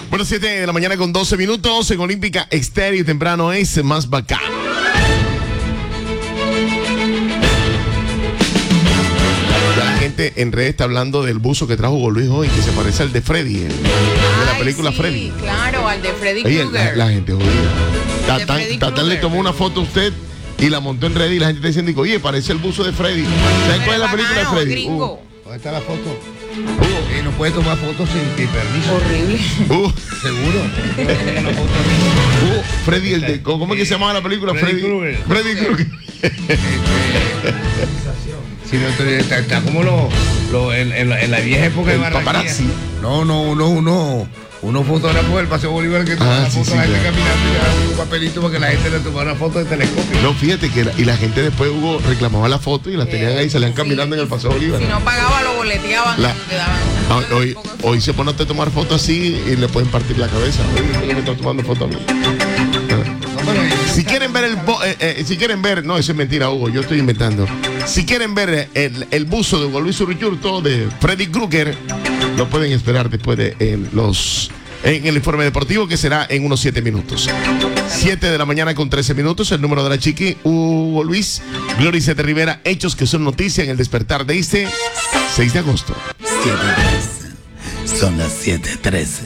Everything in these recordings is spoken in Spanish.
Bueno, 7 de la mañana con 12 minutos en Olímpica Estéreo. Temprano es más bacano. La gente en redes está hablando del buzo que trajo Hugo Luis hoy, que se parece al de Freddy, de la película sí, Freddy. Claro, al de Freddy Oye, Krueger. la gente jodida. Tatán le tomó una foto a usted y la montó en redes y la gente está diciendo, oye, parece el buzo de Freddy. ¿Sabes cuál es la película de Freddy? Gringo. ¿Dónde está la foto? No puede tomar fotos sin permiso. Horrible. Seguro. Freddy, el de, ¿cómo es que se llamaba la película? Freddy Krueger. Freddy Krueger. Sí, no, está como en la vieja época de Barranquilla. Paparazzi. Unos fotógrafos del Paseo Bolívar que toman la foto de la gente caminando y daban un papelito para que la gente le tomara una foto de telescopio. No, fíjate que y la gente después reclamaba la foto y las tenían ahí, salían caminando en el Paseo Bolívar. Si no pagaba, lo boleteaban. Hoy se pone a tomar fotos así y le pueden partir la cabeza. Oye, me está tomando foto a mí. Si quieren ver no, eso es mentira, Hugo, yo estoy inventando. Si quieren ver el buzo de Hugo Luis Urruchurtu de Freddy Krueger, lo pueden esperar después de en el informe deportivo, que será en unos 7 minutos. 7 de la mañana con 13 minutos, el número de la chiqui, Hugo Luis, Gloria Isete Rivera, hechos que son noticia en el despertar de este 6 de agosto. 7:13. Son las 7:13.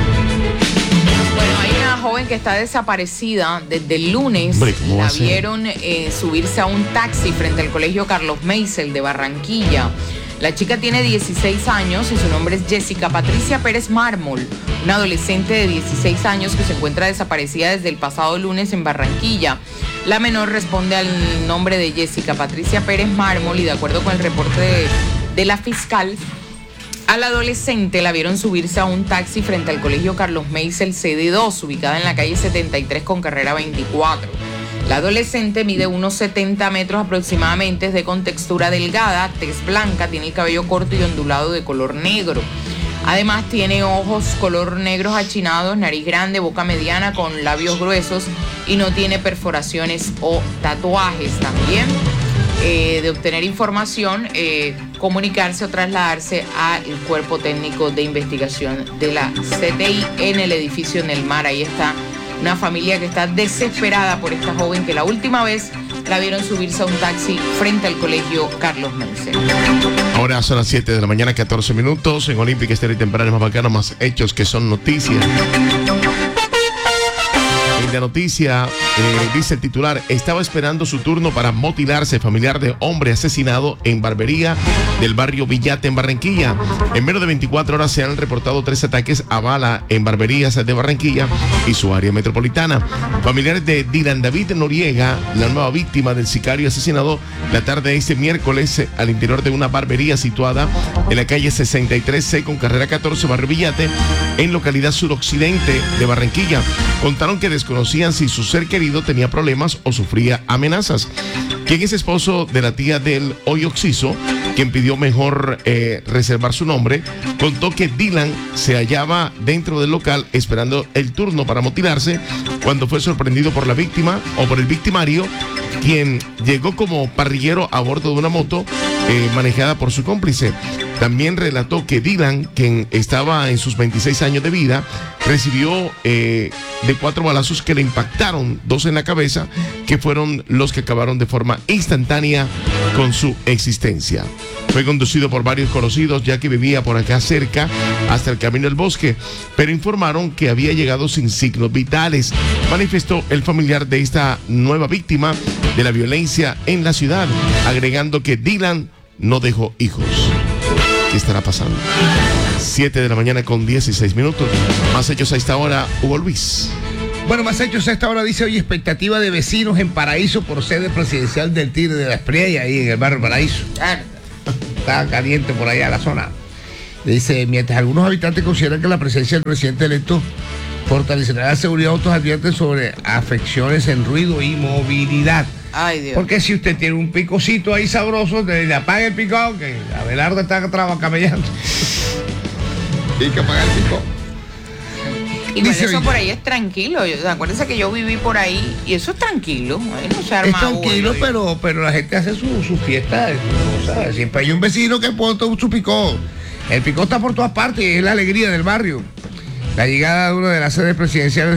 Bueno, hay una joven que está desaparecida desde el lunes. Hombre, ¿cómo va la a ser? vieron subirse a un taxi frente al colegio Carlos Meisel de Barranquilla. La chica tiene 16 años y su nombre es Jessica Patricia Pérez Mármol, una adolescente de 16 años que se encuentra desaparecida desde el pasado lunes en Barranquilla. La menor responde al nombre de Jessica Patricia Pérez Mármol y de acuerdo con el reporte de la fiscal, a la adolescente la vieron subirse a un taxi frente al colegio Carlos Meisel sede 2, ubicada en la calle 73 con carrera 24. La adolescente mide unos 70 metros aproximadamente, es de contextura delgada, tez blanca, tiene el cabello corto y ondulado de color negro. Además tiene ojos color negros achinados, nariz grande, boca mediana con labios gruesos y no tiene perforaciones o tatuajes. También de obtener información, comunicarse o trasladarse al cuerpo técnico de investigación de la CTI en el edificio en el mar. Ahí está una familia que está desesperada por esta joven que la última vez la vieron subirse a un taxi frente al colegio Carlos Meisel. Ahora son las 7 de la mañana, 14 minutos. En Olímpica Estéreo Temprano es más bacano, más hechos que son noticias. De noticia, dice el titular, estaba esperando su turno para motilarse. Familiar de hombre asesinado en barbería del barrio Villate en Barranquilla. En menos de 24 horas se han reportado 3 ataques a bala en barberías de Barranquilla y su área metropolitana. Familiares de Dylan David Noriega, la nueva víctima del sicario asesinado la tarde de este miércoles al interior de una barbería situada en la calle 63C con carrera 14, barrio Villate, en localidad suroccidente de Barranquilla, contaron que desconocían si su ser querido tenía problemas o sufría amenazas. Quien es esposo de la tía del hoy occiso, quien pidió mejor reservar su nombre, contó que Dylan se hallaba dentro del local esperando el turno para mutilarse cuando fue sorprendido por la víctima o por el victimario, quien llegó como parrillero a bordo de una moto manejada por su cómplice. También relató que Dylan, quien estaba en sus 26 años de vida, recibió de 4 balazos que le impactaron, 2 en la cabeza, que fueron los que acabaron de forma instantánea con su existencia. Fue conducido por varios conocidos, ya que vivía por acá cerca, hasta el camino del bosque, pero informaron que había llegado sin signos vitales, manifestó el familiar de esta nueva víctima de la violencia en la ciudad, agregando que Dylan no dejó hijos. ¿Qué estará pasando? 7 de la mañana con 16 minutos. Más hechos a esta hora, Hugo Luis. Bueno, más hechos a esta hora, dice hoy, expectativa de vecinos en Paraíso por sede presidencial del Tigre de la Espriella, ahí en el barrio Paraíso. Está caliente por allá la zona. Dice, mientras algunos habitantes consideran que la presencia del presidente electo fortalecerá la seguridad, otros advierten sobre afecciones en ruido y movilidad. Ay, Dios. Porque si usted tiene un picocito ahí sabroso, le apague el picado, que Abelardo está camellando. Tiene que apagar el picado. Igual eso por ahí es tranquilo. Acuérdense que yo viví por ahí y eso es tranquilo. Ahí no se arma es tranquilo, pero la gente hace su fiesta. ¿Sabes? Siempre hay un vecino que pone su picó. El picó está por todas partes y es la alegría del barrio. La llegada de una de las sedes presidenciales